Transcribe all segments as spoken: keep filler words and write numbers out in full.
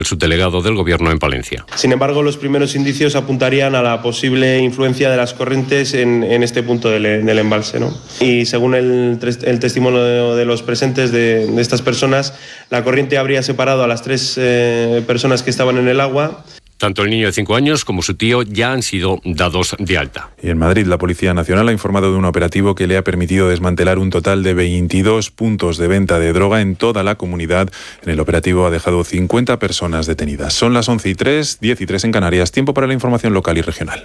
el subdelegado del Gobierno en Palencia. Sin embargo, los primeros indicios apuntarían a la posible influencia de las corrientes en, en este punto del, del embalse, ¿no? Y según el, el testimonio de los presentes de, de estas personas, la corriente habría separado a las tres eh, personas que estaban en el agua. Tanto el niño de cinco años como su tío ya han sido dados de alta. Y en Madrid, la Policía Nacional ha informado de un operativo que le ha permitido desmantelar un total de veintidós puntos de venta de droga en toda la comunidad. En el operativo ha dejado cincuenta personas detenidas. Son las once y tres, diez y tres en Canarias. Tiempo para la información local y regional.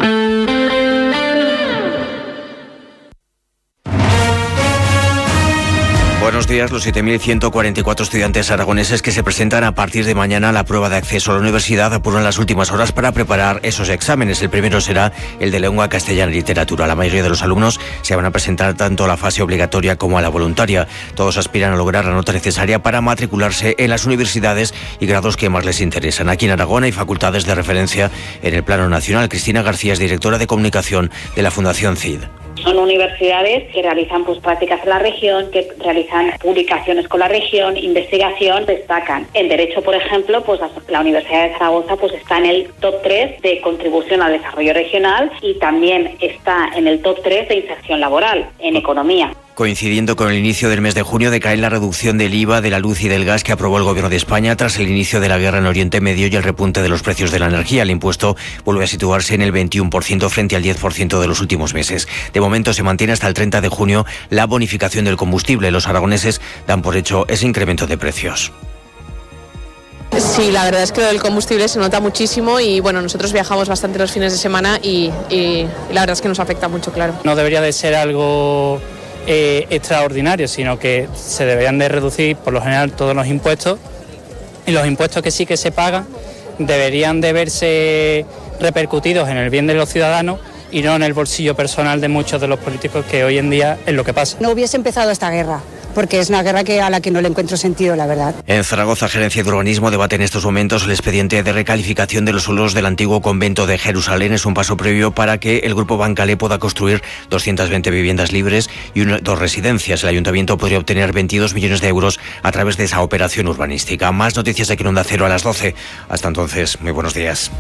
Buenos días. Los siete mil ciento cuarenta y cuatro estudiantes aragoneses que se presentan a partir de mañana a la prueba de acceso a la universidad apuran las últimas horas para preparar esos exámenes. El primero será el de lengua castellana y literatura. La mayoría de los alumnos se van a presentar tanto a la fase obligatoria como a la voluntaria. Todos aspiran a lograr la nota necesaria para matricularse en las universidades y grados que más les interesan. Aquí en Aragón hay facultades de referencia en el plano nacional. Cristina García es directora de comunicación de la Fundación C I D. Son universidades que realizan pues prácticas en la región, que realizan publicaciones con la región, investigación, destacan. En Derecho, por ejemplo, pues la, la Universidad de Zaragoza pues está en el top tres de contribución al desarrollo regional y también está en el top tres de inserción laboral en economía. Coincidiendo con el inicio del mes de junio, decae la reducción del I V A de la luz y del gas que aprobó el Gobierno de España tras el inicio de la guerra en Oriente Medio y el repunte de los precios de la energía. El impuesto vuelve a situarse en el veintiuno por ciento frente al diez por ciento de los últimos meses. De momento se mantiene hasta el treinta de junio la bonificación del combustible. Los aragoneses dan por hecho ese incremento de precios. Sí, la verdad es que el combustible se nota muchísimo y bueno, nosotros viajamos bastante los fines de semana y, y, y la verdad es que nos afecta mucho, claro. No debería de ser algo Eh, extraordinario, sino que se deberían de reducir por lo general todos los impuestos y los impuestos que sí que se pagan deberían de verse repercutidos en el bien de los ciudadanos y no en el bolsillo personal de muchos de los políticos, que hoy en día es lo que pasa. No hubiese empezado esta guerra, porque es una guerra que a la que no le encuentro sentido, la verdad. En Zaragoza, Gerencia de Urbanismo debate en estos momentos el expediente de recalificación de los suelos del antiguo convento de Jerusalén. Es un paso previo para que el Grupo Bancalé pueda construir doscientas veinte viviendas libres y una, dos residencias. El Ayuntamiento podría obtener veintidós millones de euros a través de esa operación urbanística. Más noticias aquí en Onda Cero a las doce. Hasta entonces, muy buenos días.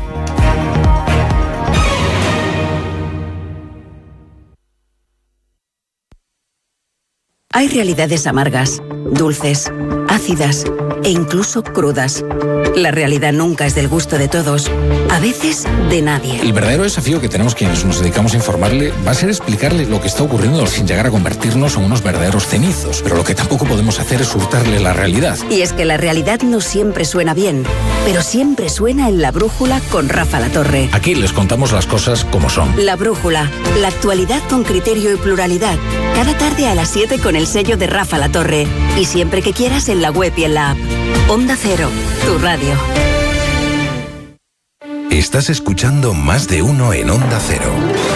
Hay realidades amargas, dulces, ácidas e incluso crudas. La realidad nunca es del gusto de todos, a veces de nadie. El verdadero desafío que tenemos quienes nos dedicamos a informarle va a ser explicarle lo que está ocurriendo sin llegar a convertirnos en unos verdaderos cenizos. Pero lo que tampoco podemos hacer es hurtarle la realidad. Y es que la realidad no siempre suena bien, pero siempre suena en La Brújula con Rafa La Torre. Aquí les contamos las cosas como son. La Brújula, la actualidad con criterio y pluralidad. Cada tarde a las siete con el sello de Rafa La Torre. Y siempre que quieras en la web y en la app. Onda Cero, tu radio. Estás escuchando Más de Uno en Onda Cero.